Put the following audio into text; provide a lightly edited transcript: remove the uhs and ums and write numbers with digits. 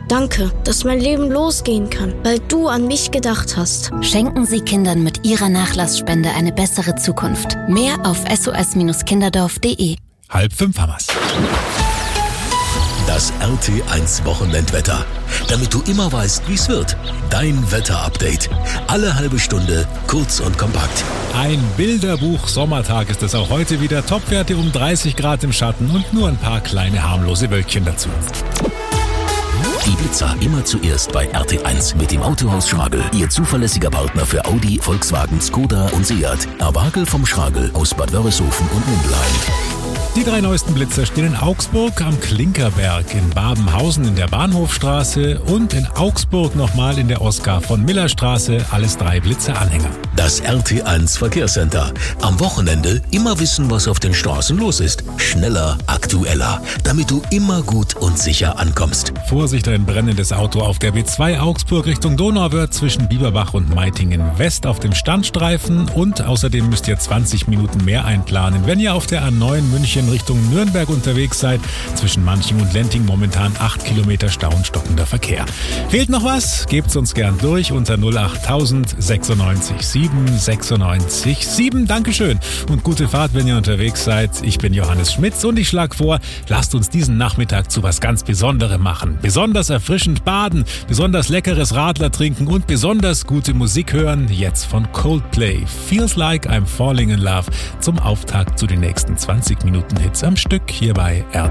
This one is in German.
Danke, dass mein Leben losgehen kann, weil du an mich gedacht hast. Schenken Sie Kindern mit Ihrer Nachlassspende eine bessere Zukunft. Mehr auf sos-kinderdorf.de. 4:30 haben wir's. Das RT1 Wochenendwetter. Damit du immer weißt, wie's wird. Dein Wetterupdate. Alle halbe Stunde, kurz und kompakt. Ein Bilderbuch-Sommertag ist es auch heute wieder. Topwerte um 30 Grad im Schatten und nur ein paar kleine harmlose Wölkchen dazu. Die Blitzer immer zuerst bei RT1 mit dem Autohaus Schragel. Ihr zuverlässiger Partner für Audi, Volkswagen, Skoda und Seat. Erwagel vom Schragel aus Bad Wörishofen und Mindelheim. Die 3 neuesten Blitzer stehen in Augsburg am Klinkerberg, in Babenhausen in der Bahnhofstraße und in Augsburg nochmal in der Oskar von Miller Straße. Alles 3 Blitzer-Anhänger. Das RT1 Verkehrscenter. Am Wochenende immer wissen, was auf den Straßen los ist. Schneller, aktueller, damit du immer gut und sicher ankommst. Vorsicht, ein brennendes Auto auf der B2 Augsburg Richtung Donauwörth zwischen Bieberbach und Meitingen West auf dem Standstreifen und außerdem müsst ihr 20 Minuten mehr einplanen, wenn ihr auf der A9 München Richtung Nürnberg unterwegs seid. Zwischen Manching und Lenting momentan 8 Kilometer Stau und stockender Verkehr. Fehlt noch was? Gebt's uns gern durch unter 08000 96 7 96 7. Dankeschön und gute Fahrt, wenn ihr unterwegs seid. Ich bin Johannes Schmitz und ich schlage vor, lasst uns diesen Nachmittag zu was ganz Besonderem machen. Besonders erfrischend baden, besonders leckeres Radler trinken und besonders gute Musik hören. Jetzt von Coldplay. Feels Like I'm Falling in Love zum Auftakt zu den nächsten 20 Minuten Hits am Stück hier bei RT.